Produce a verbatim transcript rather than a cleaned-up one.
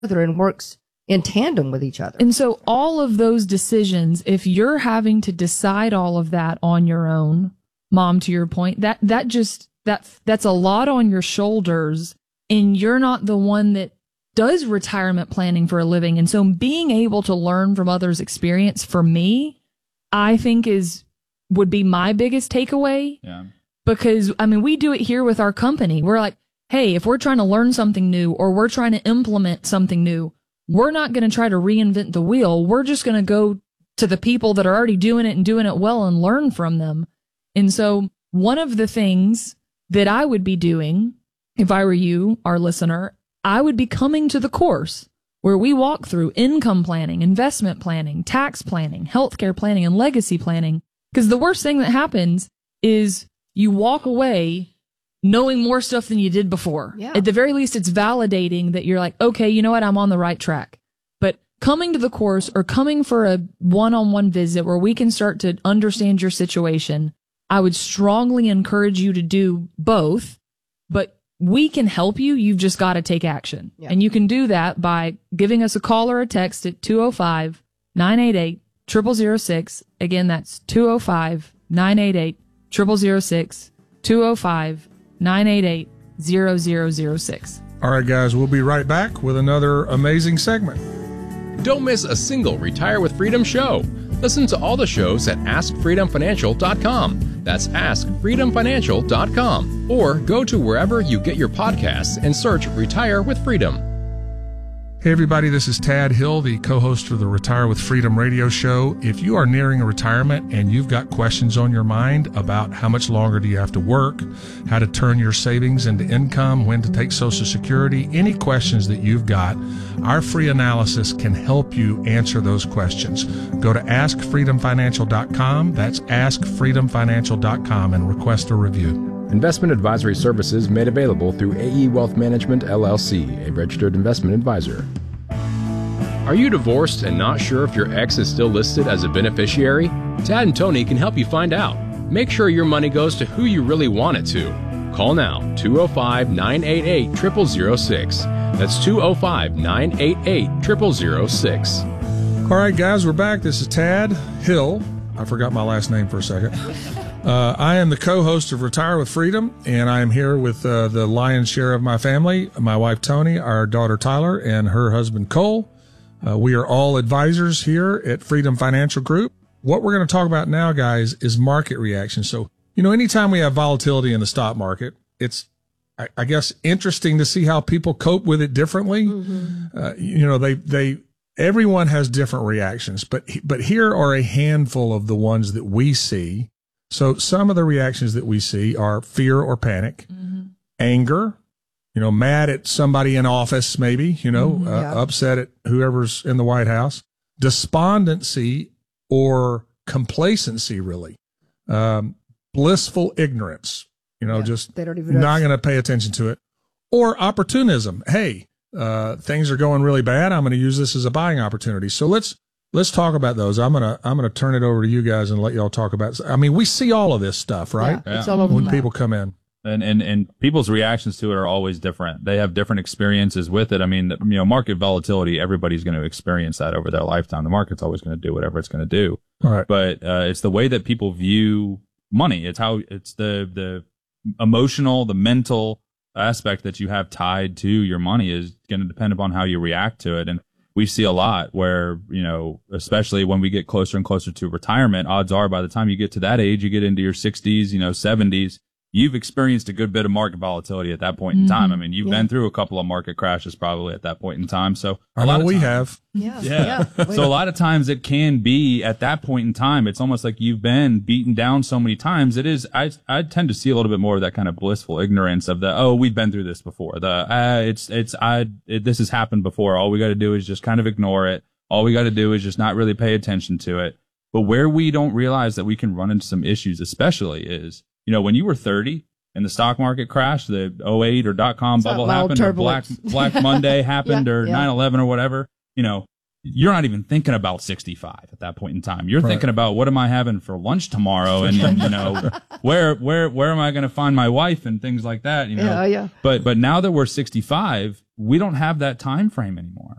and works in tandem with each other. And so all of those decisions, if you're having to decide all of that on your own, Mom, to your point, that, that just, that, that's a lot on your shoulders, and you're not the one that does retirement planning for a living. And so being able to learn from others' experience, for me, I think is, would be my biggest takeaway. Yeah. Because, I mean, we do it here with our company. We're like, hey, if we're trying to learn something new or we're trying to implement something new, we're not going to try to reinvent the wheel. We're just going to go to the people that are already doing it and doing it well and learn from them. And so one of the things that I would be doing, if I were you, our listener, I would be coming to the course where we walk through income planning, investment planning, tax planning, healthcare planning, and legacy planning. Because the worst thing that happens is you walk away knowing more stuff than you did before. Yeah. At the very least, it's validating that you're like, okay, you know what? I'm on the right track. But coming to the course or coming for a one-on-one visit where we can start to understand your situation, I would strongly encourage you to do both, but we can help you. You've just got to take action. Yeah. And you can do that by giving us a call or a text at two oh five, nine eight eight, zero zero zero six. Again, that's two oh five, nine eight eight, zero zero zero six, two oh five, nine eight eight, zero zero zero six. All right, guys, we'll be right back with another amazing segment. Don't miss a single Retire with Freedom show. Listen to all the shows at ask freedom financial dot com. That's ask freedom financial dot com. Or go to wherever you get your podcasts and search Retire with Freedom. Hey, everybody, this is Tad Hill, the co-host of the Retire with Freedom radio show. If you are nearing a retirement and you've got questions on your mind about how much longer do you have to work, how to turn your savings into income, when to take Social Security, any questions that you've got, our free analysis can help you answer those questions. Go to ask freedom financial dot com. That's ask freedom financial dot com and request a review. Investment advisory services made available through A E Wealth Management, L L C, a registered investment advisor. Are you divorced and not sure if your ex is still listed as a beneficiary? Tad and Tony can help you find out. Make sure your money goes to who you really want it to. Call now, two oh five, nine eight eight, zero zero zero six. That's two oh five, nine eight eight, zero zero zero six. All right, guys, we're back. This is Tad Hill. I forgot my last name for a second. Uh, I am the co-host of Retire with Freedom, and I am here with uh, the lion's share of my family, my wife Tony, our daughter Tyler, and her husband Cole. Uh, we are all advisors here at Freedom Financial Group. What we're going to talk about now, guys, is market reaction. So, you know, anytime we have volatility in the stock market, it's, I, I guess, interesting to see how people cope with it differently. Mm-hmm. Uh, you know, they, they, everyone has different reactions, but, but here are a handful of the ones that we see. So some of the reactions that we see are fear or panic, mm-hmm. anger, you know, mad at somebody in office, maybe, you know, mm-hmm, yeah. uh, upset at whoever's in the White House, despondency or complacency, really, um, blissful ignorance, you know, yeah, just they don't even not going to pay attention to it, or opportunism. Hey, uh, things are going really bad. I'm going to use this as a buying opportunity. So let's, Let's talk about those. I'm gonna I'm gonna turn it over to you guys and let y'all talk about it. I mean, we see all of this stuff, right? Yeah, it's all over when the people map. come in. And, and and people's reactions to it are always different. They have different experiences with it. I mean, you know, market volatility, everybody's going to experience that over their lifetime. The market's always going to do whatever it's going to do. All right. But uh, it's the way that people view money. It's how it's the the emotional, the mental aspect that you have tied to your money is going to depend upon how you react to it. And we see a lot where, you know, especially when we get closer and closer to retirement, odds are by the time you get to that age, you get into your sixties, you know, seventies, you've experienced a good bit of market volatility at that point in time. I mean, you've yeah. been through a couple of market crashes probably at that point in time. So I a lot know of we times, have. Yeah. Yeah. yeah. So a lot of times it can be at that point in time, it's almost like you've been beaten down so many times. It is, I, I tend to see a little bit more of that kind of blissful ignorance of the, oh, we've been through this before. The, uh, it's, it's, I, it, this has happened before. All we got to do is just kind of ignore it. All we got to do is just not really pay attention to it. But where we don't realize that we can run into some issues, especially is, you know, when you were thirty, and the stock market crashed, the oh eight or dot-com It's bubble mild happened, or Black, turbulence. Black Monday happened, Yeah, or yeah. nine eleven or whatever, you know, you're not even thinking about sixty-five at that point in time. You're Right. thinking about what am I having for lunch tomorrow, and, you know, where where where am I going to find my wife and things like that, you know. Yeah, yeah. But but now that we're sixty-five, we don't have that time frame anymore.